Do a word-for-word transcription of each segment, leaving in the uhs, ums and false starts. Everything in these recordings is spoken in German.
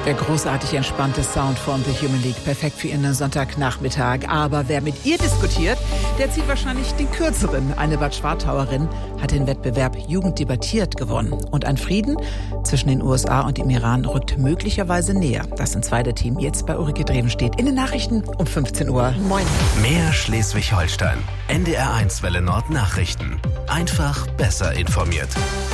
Der großartig entspannte Sound von The Human League. Perfekt für Ihren Sonntagnachmittag. Aber wer mit ihr diskutiert, der zieht wahrscheinlich den kürzeren. Eine Bad Schwartauerin hat den Wettbewerb Jugend debattiert gewonnen. Und ein Frieden zwischen den U S A und dem Iran rückt möglicherweise näher. Das im zweiten Team jetzt bei Ulrike Drevenstedt in den Nachrichten um fünfzehn Uhr. Moin. Mehr Schleswig-Holstein. N D R eins Welle Nord Nachrichten. Einfach besser informiert.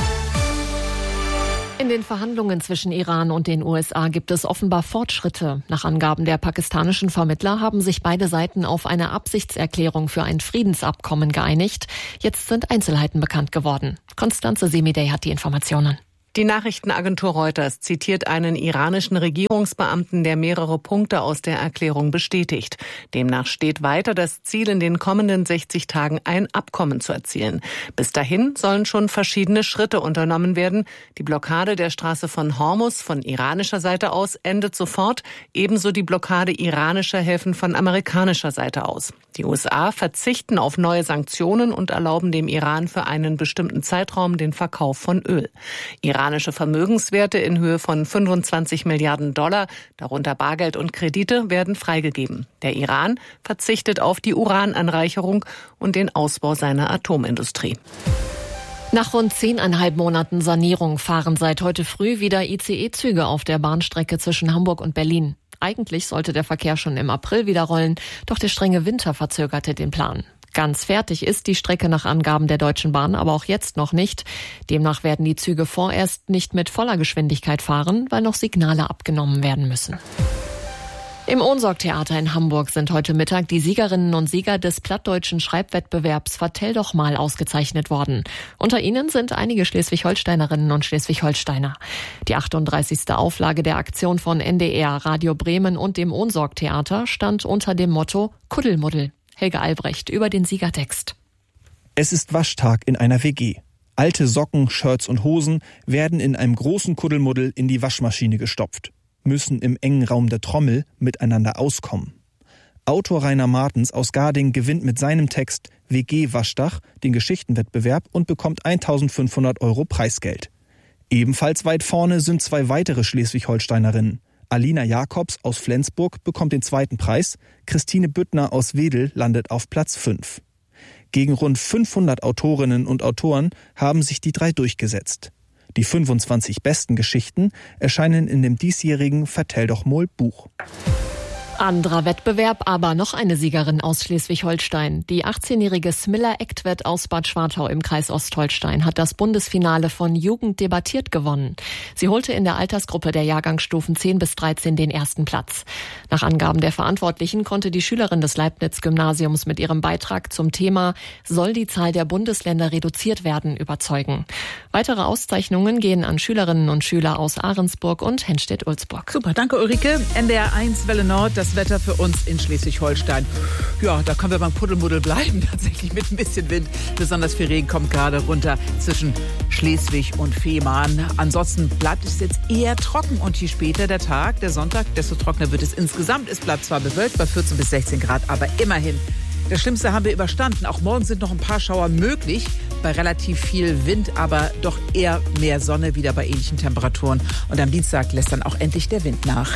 In den Verhandlungen zwischen Iran und den U S A gibt es offenbar Fortschritte. Nach Angaben der pakistanischen Vermittler haben sich beide Seiten auf eine Absichtserklärung für ein Friedensabkommen geeinigt. Jetzt sind Einzelheiten bekannt geworden. Konstanze Semidey hat die Informationen. Die Nachrichtenagentur Reuters zitiert einen iranischen Regierungsbeamten, der mehrere Punkte aus der Erklärung bestätigt. Demnach steht weiter das Ziel, in den kommenden sechzig Tagen ein Abkommen zu erzielen. Bis dahin sollen schon verschiedene Schritte unternommen werden. Die Blockade der Straße von Hormuz von iranischer Seite aus endet sofort, ebenso die Blockade iranischer Häfen von amerikanischer Seite aus. Die U S A verzichten auf neue Sanktionen und erlauben dem Iran für einen bestimmten Zeitraum den Verkauf von Öl. Iranische Vermögenswerte in Höhe von fünfundzwanzig Milliarden Dollar, darunter Bargeld und Kredite, werden freigegeben. Der Iran verzichtet auf die Urananreicherung und den Ausbau seiner Atomindustrie. Nach rund zehneinhalb Monaten Sanierung fahren seit heute früh wieder I C E-Züge auf der Bahnstrecke zwischen Hamburg und Berlin. Eigentlich sollte der Verkehr schon im April wieder rollen, doch der strenge Winter verzögerte den Plan. Ganz fertig ist die Strecke nach Angaben der Deutschen Bahn aber auch jetzt noch nicht. Demnach werden die Züge vorerst nicht mit voller Geschwindigkeit fahren, weil noch Signale abgenommen werden müssen. Im Ohnsorg-Theater in Hamburg sind heute Mittag die Siegerinnen und Sieger des plattdeutschen Schreibwettbewerbs Vertell doch mal ausgezeichnet worden. Unter ihnen sind einige Schleswig-Holsteinerinnen und Schleswig-Holsteiner. Die achtunddreißigste Auflage der Aktion von N D R, Radio Bremen und dem Ohnsorg-Theater stand unter dem Motto Kuddelmuddel. Helge Albrecht über den Siegertext. Es ist Waschtag in einer W G. Alte Socken, Shirts und Hosen werden in einem großen Kuddelmuddel in die Waschmaschine gestopft, müssen im engen Raum der Trommel miteinander auskommen. Autor Rainer Martens aus Garding gewinnt mit seinem Text W G-Waschdach den Geschichtenwettbewerb und bekommt eintausendfünfhundert Euro Preisgeld. Ebenfalls weit vorne sind zwei weitere Schleswig-Holsteinerinnen. Alina Jakobs aus Flensburg bekommt den zweiten Preis, Christine Büttner aus Wedel landet auf Platz fünf. Gegen rund fünfhundert Autorinnen und Autoren haben sich die drei durchgesetzt. Die fünfundzwanzig besten Geschichten erscheinen in dem diesjährigen Vertell doch mal Buch. Anderer Wettbewerb, aber noch eine Siegerin aus Schleswig-Holstein. Die achtzehnjährige Smilla Ektvedt aus Bad Schwartau im Kreis Ostholstein hat das Bundesfinale von Jugend debattiert gewonnen. Sie holte in der Altersgruppe der Jahrgangsstufen zehn bis dreizehn den ersten Platz. Nach Angaben der Verantwortlichen konnte die Schülerin des Leibniz-Gymnasiums mit ihrem Beitrag zum Thema "Soll die Zahl der Bundesländer reduziert werden?" überzeugen. Weitere Auszeichnungen gehen an Schülerinnen und Schüler aus Ahrensburg und Henstedt-Ulzburg. Super, danke Ulrike. N D R eins Welle Nord, das Wetter für uns in Schleswig-Holstein. Ja, da können wir beim Kuddelmuddel bleiben, tatsächlich mit ein bisschen Wind. Besonders viel Regen kommt gerade runter zwischen Schleswig und Fehmarn. Ansonsten bleibt es jetzt eher trocken und je später der Tag, der Sonntag, desto trockener wird es insgesamt. Es bleibt zwar bewölkt bei vierzehn bis sechzehn Grad, aber immerhin. Das Schlimmste haben wir überstanden. Auch morgen sind noch ein paar Schauer möglich, bei relativ viel Wind, aber doch eher mehr Sonne, wieder bei ähnlichen Temperaturen. Und am Dienstag lässt dann auch endlich der Wind nach.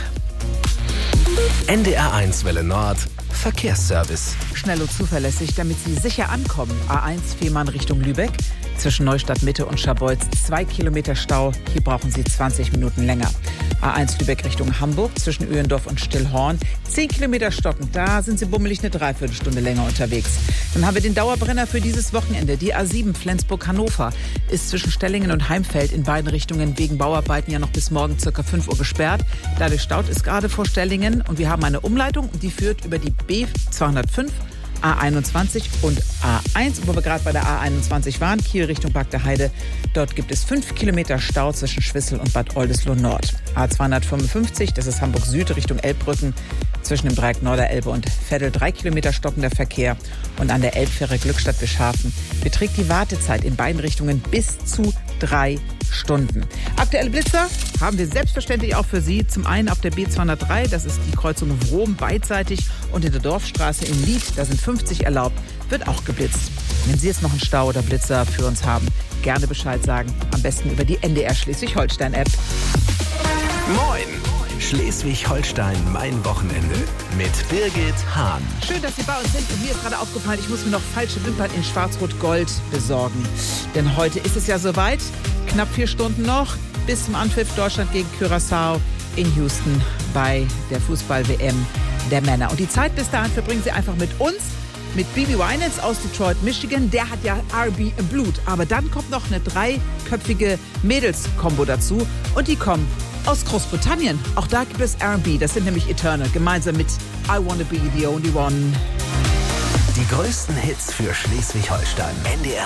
N D R eins Welle Nord Verkehrsservice. Schnell und zuverlässig, damit Sie sicher ankommen. A eins Fehmarn Richtung Lübeck. Zwischen Neustadt Mitte und Scharbeutz zwei Kilometer Stau. Hier brauchen Sie zwanzig Minuten länger. A eins Lübeck Richtung Hamburg. Zwischen Öhendorf und Stillhorn. zehn Kilometer stocken. Da sind Sie bummelig eine Dreiviertelstunde länger unterwegs. Dann haben wir den Dauerbrenner für dieses Wochenende. Die A sieben Flensburg-Hannover ist zwischen Stellingen und Heimfeld in beiden Richtungen wegen Bauarbeiten ja noch bis morgen ca. fünf Uhr gesperrt. Dadurch staut es gerade vor Stellingen. Und wir haben eine Umleitung, die führt über die B zweihundertfünf, A einundzwanzig und A eins, wo wir gerade bei der A einundzwanzig waren, Kiel Richtung Bagdeheide. Dort gibt es fünf Kilometer Stau zwischen Schwissel und Bad Oldesloe Nord. A zweihundertfünfundfünfzig, das ist Hamburg Süd Richtung Elbbrücken, zwischen dem Dreieck Norderelbe und Veddel drei Kilometer stockender Verkehr. Und an der Elbfähre Glückstadt Bischhafen beträgt die Wartezeit in beiden Richtungen bis zu drei Stunden. Aktuelle Blitzer haben wir selbstverständlich auch für Sie. Zum einen auf der B zweihundertdrei, das ist die Kreuzung Wrom beidseitig, und in der Dorfstraße in Lied, da sind fünfzig erlaubt, wird auch geblitzt. Wenn Sie jetzt noch einen Stau oder Blitzer für uns haben, gerne Bescheid sagen. Am besten über die N D R Schleswig-Holstein-App. Moin! Schleswig-Holstein, mein Wochenende. Mit Birgit Hahn. Schön, dass Sie bei uns sind. Und mir ist gerade aufgefallen, ich muss mir noch falsche Wimpern in Schwarz-Rot-Gold besorgen. Denn heute ist es ja soweit. Knapp vier Stunden noch bis zum Anpfiff Deutschland gegen Curaçao in Houston bei der Fußball-W M der Männer. Und die Zeit bis dahin verbringen Sie einfach mit uns. Mit Bibi Winans aus Detroit, Michigan. Der hat ja R and B im Blut. Aber dann kommt noch eine dreiköpfige Mädels-Kombo dazu. Und die kommen aus Großbritannien. Auch da gibt es R and B. Das sind nämlich Eternal. Gemeinsam mit I Wanna Be the Only One. Die größten Hits für Schleswig-Holstein. N D R